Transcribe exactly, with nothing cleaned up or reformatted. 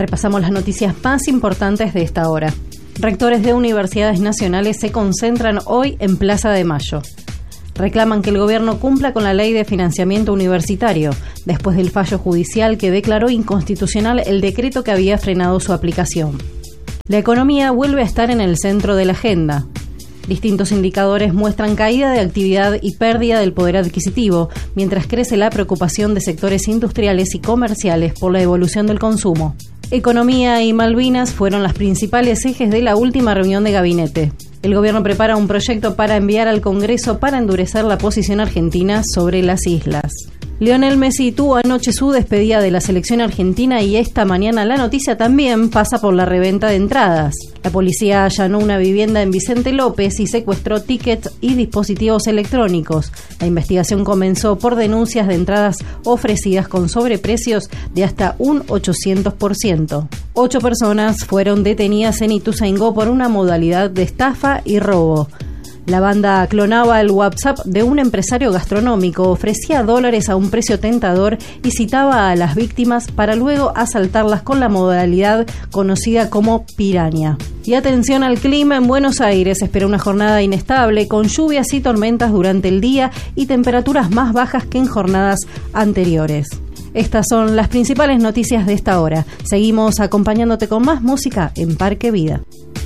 Repasamos las noticias más importantes de esta hora. Rectores de universidades nacionales se concentran hoy en Plaza de Mayo. Reclaman que el gobierno cumpla con la ley de financiamiento universitario, después del fallo judicial que declaró inconstitucional el decreto que había frenado su aplicación. La economía vuelve a estar en el centro de la agenda. Distintos indicadores muestran caída de actividad y pérdida del poder adquisitivo, mientras crece la preocupación de sectores industriales y comerciales por la evolución del consumo. Economía y Malvinas fueron las principales ejes de la última reunión de gabinete. El gobierno prepara un proyecto para enviar al Congreso para endurecer la posición argentina sobre las islas. Lionel Messi tuvo anoche su despedida de la selección argentina y esta mañana la noticia también pasa por la reventa de entradas. La policía allanó una vivienda en Vicente López y secuestró tickets y dispositivos electrónicos. La investigación comenzó por denuncias de entradas ofrecidas con sobreprecios de hasta un ochocientos por ciento. Ocho personas fueron detenidas en Ituzaingó por una modalidad de estafa y robo. La banda clonaba el WhatsApp de un empresario gastronómico, ofrecía dólares a un precio tentador y citaba a las víctimas para luego asaltarlas con la modalidad conocida como piraña. Y atención al clima, en Buenos Aires espera una jornada inestable con lluvias y tormentas durante el día y temperaturas más bajas que en jornadas anteriores. Estas son las principales noticias de esta hora. Seguimos acompañándote con más música en Parque Vida.